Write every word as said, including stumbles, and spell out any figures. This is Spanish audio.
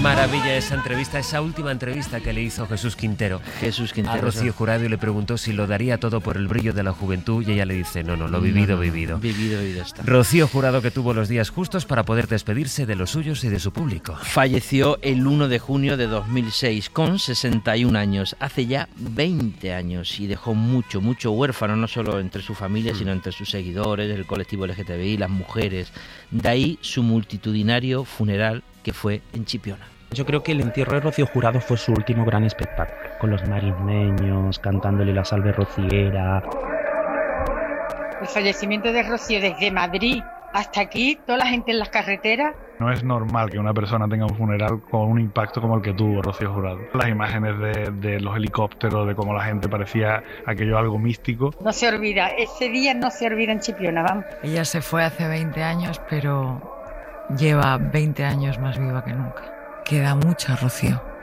maravilla esa entrevista, esa última entrevista que le hizo Jesús Quintero. Jesús Quintero. A Rocío Jurado y le preguntó si lo daría todo por el brillo de la juventud y ella le dice, no, no, lo vivido, no, no, vivido. Vivido, vivido está. Rocío Jurado, que tuvo los días justos para poder despedirse de los suyos y de su público. Falleció el uno de junio de dos mil seis con sesenta y un años, hace ya veinte años, y dejó mucho, mucho huérfano, no solo entre su familia, mm. sino entre sus seguidores, el colectivo L G T B I, las mujeres. De ahí su multitudinario funeral que fue en Chipiona. Yo creo que el entierro de Rocío Jurado fue su último gran espectáculo, con los marismeños, cantándole la salve rociera. El fallecimiento de Rocío desde Madrid hasta aquí, toda la gente en las carreteras. No es normal que una persona tenga un funeral con un impacto como el que tuvo Rocío Jurado. Las imágenes de, de los helicópteros, de cómo la gente parecía aquello algo místico. No se olvida, ese día no se olvida en Chipiona, vamos. Ella se fue hace veinte años, pero lleva veinte años más viva que nunca. Queda mucha, Rocío.